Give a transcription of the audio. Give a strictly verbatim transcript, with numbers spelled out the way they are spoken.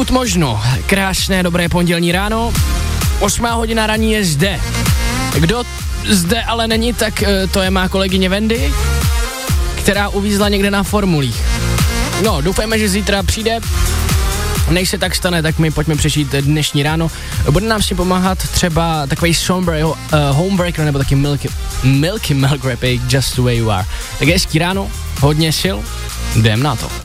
Pokud možno, krásné, dobré pondělní ráno, osmá hodina raní je zde. Kdo zde ale není, tak to je má kolegyně Wendy, která uvízla někde na formulích. No, doufejme, že zítra přijde. Než se tak stane, tak my pojďme přečít dnešní ráno. Bude nám s tím pomáhat třeba takový Somber, uh, Homebreaker nebo taky Milky, Milky Milk Rapper, Just the Way You Are. Tak hezký ráno, hodně sil, jdem na to.